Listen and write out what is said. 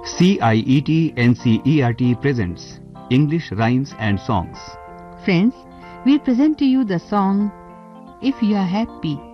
CIET NCERT presents English Rhymes and Songs. Friends, we present to you the song If You Are Happy.